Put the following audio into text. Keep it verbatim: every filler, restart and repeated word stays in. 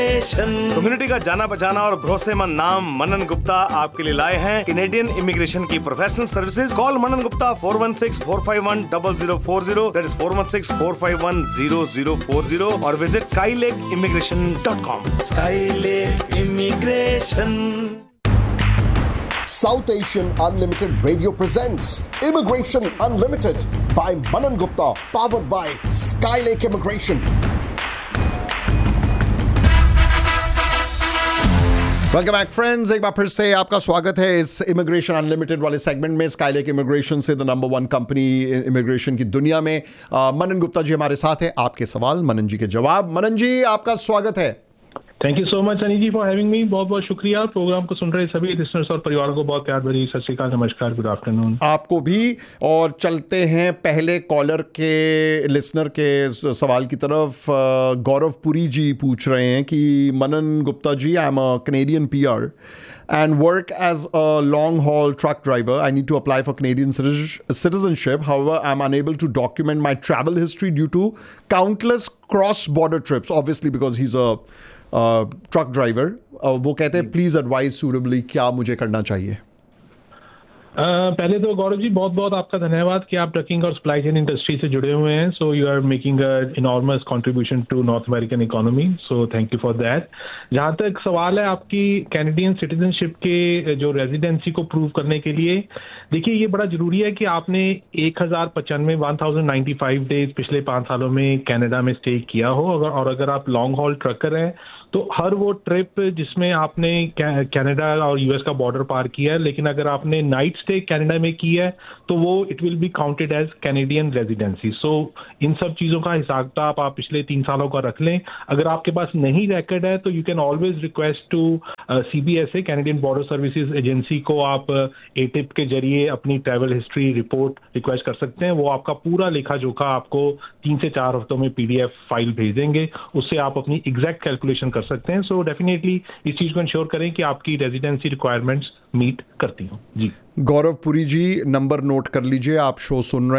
Community का जाना पहचाना और भरोसेमंद नाम मनन गुप्ता आपके लिए लाए हैं कैनेडियन इमिग्रेशन की professional services. Call Manan Gupta four one six four five one double zero four zero, that is four one six four five one zero zero four zero, और visit Skylake immigration dot com. Skylake immigration. South Asian Unlimited Radio presents Immigration Unlimited by Manan Gupta, powered by Skylake Immigration. Welcome back friends, एक बार फिर से आपका स्वागत है इस immigration unlimited वाले segment में। स्काईलेक इमिग्रेशन से the number one company immigration की दुनिया में। आ, मनन गुप्ता जी हमारे साथ है। आपके सवाल, मनन जी के जवाब। मनन जी, आपका स्वागत है। Thank you so much Anil ji for having me. बहुत बहुत शुक्रिया। प्रोग्राम को सुन रहे सभी लिसनर्स और परिवार को बहुत प्यार भरी सत श्री अकाल, नमस्कार, गुड आफ्टरनून। आपको भी। और चलते हैं पहले कॉलर के लिसनर के सवाल की तरफ। गौरव पुरी जी पूछ रहे हैं कि मनन Gupta ji, I am a Canadian PR and work as a long-haul truck driver. I need to apply for Canadian citizenship. However, I'm unable to document my travel history due to countless cross-border trips, obviously because he's a uh, truck driver. Uh, वो कहते हैं please advice suitably, क्या मुझे करना चाहिए? Uh, पहले तो गौरव जी बहुत बहुत आपका धन्यवाद कि आप ट्रकिंग और सप्लाई चेन इंडस्ट्री से जुड़े हुए हैं। So you are making a enormous contribution to north American economy, so thank you for that. जहाँ तक सवाल है आपकी कैनेडियन सिटीजनशिप के जो रेजिडेंसी को प्रूव करने के लिए, देखिए ये बड़ा जरूरी है कि आपने एक हज़ार पचानवे one thousand ninety five days पिछले पाँच सालों में कनाडा में स्टे किया हो। अगर और अगर आप लॉन्ग हॉल ट्रकर हैं तो हर वो ट्रिप जिसमें आपने कनाडा और यूएस का बॉर्डर पार किया है, लेकिन अगर आपने नाइट स्टे कनाडा में की है तो वो it will be counted as Canadian residency. सो इन सब चीज़ों का हिसाब किताब आप पिछले तीन सालों का रख लें। अगर आपके पास नहीं रिकॉर्ड है तो you can always request to CBSA, Canadian border services agency को आप एटिप के जरिए अपनी ट्रैवल हिस्ट्री रिपोर्ट रिक्वेस्ट कर सकते हैं। वो आपका पूरा लेखा जोखा आपको तीन से चार हफ्तों में पीडीएफ फाइल भेज देंगे, उससे आप अपनी एग्जैक्ट कैलकुलेशन कर सकते हैं। सो डेफिनेटली इस चीज को इंश्योर करें कि आपकी रेजिडेंसी रिक्वायरमेंट्स मीट करती हो। जी गौरव पुरी जी, नंबर नोट कर लीजिए, आप शो सुन रहे हैं।